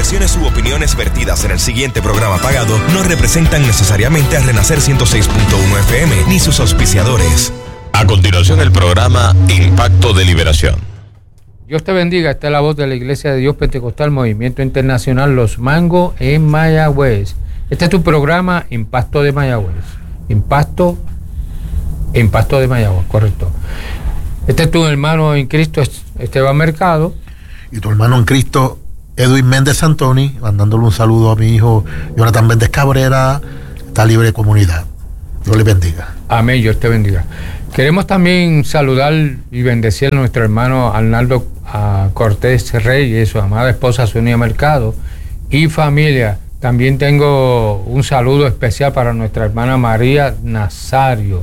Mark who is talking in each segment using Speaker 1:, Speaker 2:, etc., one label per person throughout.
Speaker 1: declaraciones u opiniones vertidas en el siguiente programa pagado no representan necesariamente a Renacer 106.1 FM ni sus auspiciadores.
Speaker 2: A continuación, el programa Impacto de Liberación.
Speaker 3: Dios te bendiga. Esta es la voz de la Iglesia de Dios Pentecostal Movimiento Internacional Los Mangos en Mayagüez. Este es tu programa Impacto de Mayagüez. Impacto de Mayagüez, correcto. Este es tu hermano en Cristo, Esteban Mercado.
Speaker 4: Y tu hermano en Cristo, Edwin Méndez Santoni, mandándole un saludo a mi hijo Jonathan Méndez Cabrera, está libre comunidad. Dios le bendiga.
Speaker 3: Amén, Dios te bendiga. Queremos también saludar y bendecir a nuestro hermano Arnaldo Cortés Reyes, su amada esposa Sonia Mercado y familia. También tengo un saludo especial para nuestra hermana María Nazario.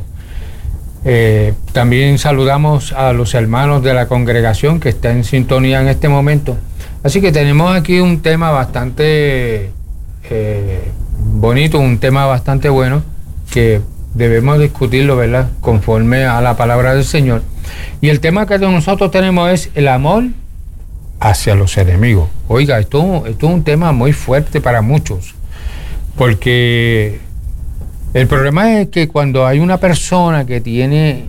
Speaker 3: También saludamos a los hermanos de la congregación que está en sintonía en este momento. Así que tenemos aquí un tema bastante bonito, un tema bastante bueno que debemos discutirlo, ¿verdad?, conforme a la palabra del Señor. Y el tema que nosotros tenemos es el amor hacia los enemigos. Oiga, esto es un tema muy fuerte para muchos, porque el problema es que cuando hay una persona que tiene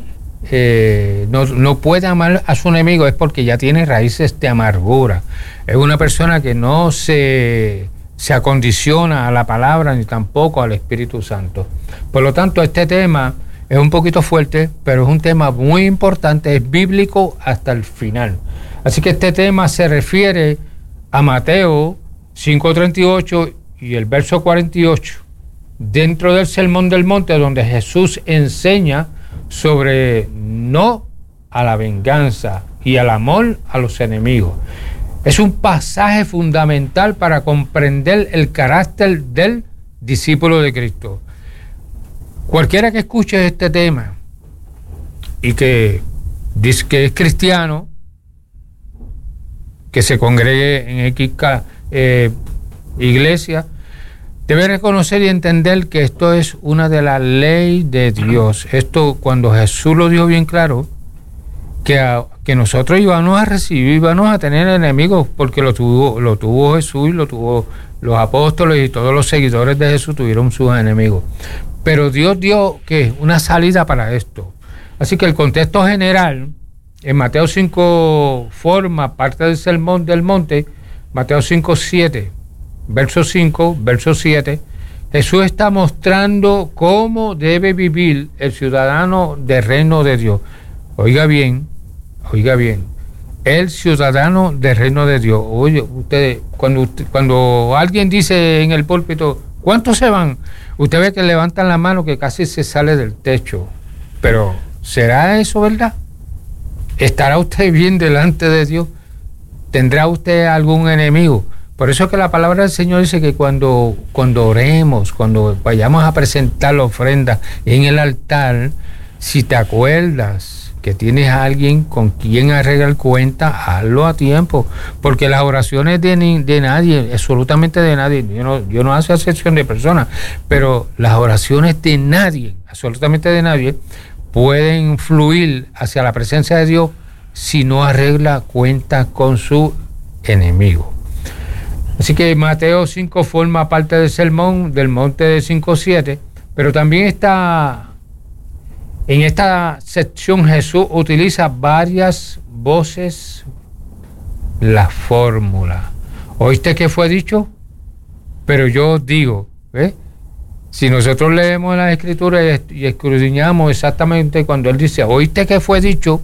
Speaker 3: no puede amar a su enemigo, es porque ya tiene raíces de amargura. Es una persona que no se acondiciona a la palabra ni tampoco al Espíritu Santo. Por lo tanto, este tema es un poquito fuerte, pero es un tema muy importante, es bíblico hasta el final. Así que este tema se refiere a Mateo 5:38 y el verso 48, dentro del Sermón del Monte, donde Jesús enseña sobre no a la venganza y al amor a los enemigos. Es un pasaje fundamental para comprender el carácter del discípulo de Cristo. Cualquiera que escuche este tema y que dice que es cristiano, que se congregue en X iglesia, debe reconocer y entender que esto es una de las leyes de Dios. Esto, cuando Jesús lo dijo bien claro, que nosotros íbamos a recibir, íbamos a tener enemigos, porque lo tuvo Jesús, y lo tuvo los apóstoles, y todos los seguidores de Jesús tuvieron sus enemigos. Pero Dios dio una salida para esto. Así que el contexto general, en Mateo 5 forma parte del Sermón del Monte, Mateo 5:7, verso 5, verso 7, Jesús está mostrando cómo debe vivir el ciudadano del reino de Dios. Oiga bien, el ciudadano del reino de Dios. Oye, ustedes, cuando alguien dice en el púlpito, ¿cuántos se van?, usted ve que levantan la mano que casi se sale del techo. Pero, ¿será eso verdad? ¿Estará usted bien delante de Dios? ¿Tendrá usted algún enemigo? Por eso es que la palabra del Señor dice que cuando oremos, cuando vayamos a presentar la ofrenda en el altar, si te acuerdas que tienes a alguien con quien arreglar cuenta, hazlo a tiempo, porque las oraciones de nadie, absolutamente de nadie, yo no hago excepción de personas, pero las oraciones de nadie, absolutamente de nadie, pueden fluir hacia la presencia de Dios si no arregla cuentas con su enemigo. Así que Mateo 5 forma parte del Sermón del Monte de 5:7, pero también está en esta sección. Jesús utiliza varias voces, la fórmula. ¿Oíste qué fue dicho? Pero yo os digo, ¿ves? Si nosotros leemos las Escrituras y escudriñamos exactamente cuando Él dice, ¿oíste qué fue dicho?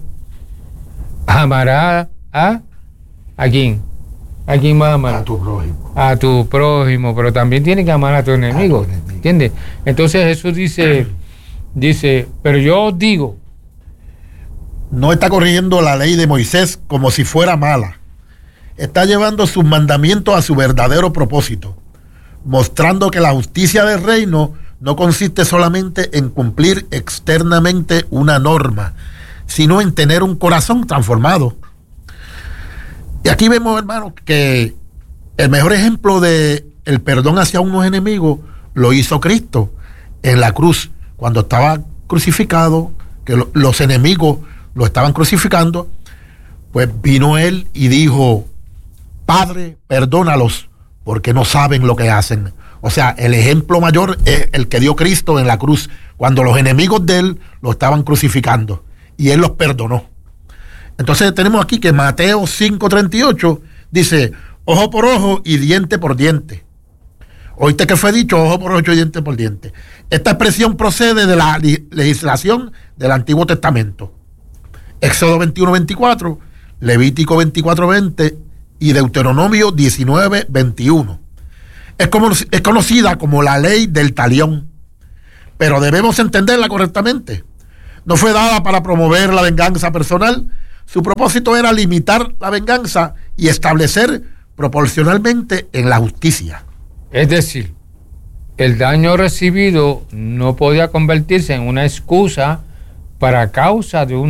Speaker 3: Amará ¿a quién? ¿A quién vas a amar?
Speaker 4: A tu prójimo.
Speaker 3: A tu prójimo, pero también tiene que amar a tu enemigo, ¿entiendes? Entonces Jesús dice, pero yo os digo.
Speaker 4: No está corrigiendo la ley de Moisés como si fuera mala. Está llevando sus mandamientos a su verdadero propósito, mostrando que la justicia del reino no consiste solamente en cumplir externamente una norma, sino en tener un corazón transformado. Y aquí vemos, hermanos, que el mejor ejemplo de el perdón hacia unos enemigos lo hizo Cristo en la cruz, cuando estaba crucificado, que los enemigos lo estaban crucificando, pues vino Él y dijo, Padre, perdónalos, porque no saben lo que hacen. O sea, el ejemplo mayor es el que dio Cristo en la cruz, cuando los enemigos de él lo estaban crucificando y él los perdonó. Entonces tenemos aquí que Mateo 5:38 dice, ojo por ojo y diente por diente. Oíste que fue dicho, ojo por ojo y diente por diente. Esta expresión procede de la legislación del Antiguo Testamento. Éxodo 21:24, Levítico 24:20 y Deuteronomio 19:21. Es conocida como la ley del talión, pero debemos entenderla correctamente. No fue dada para promover la venganza personal. Su propósito era limitar la venganza y establecer proporcionalmente en la justicia.
Speaker 3: Es decir, el daño recibido no podía convertirse en una excusa para causa de un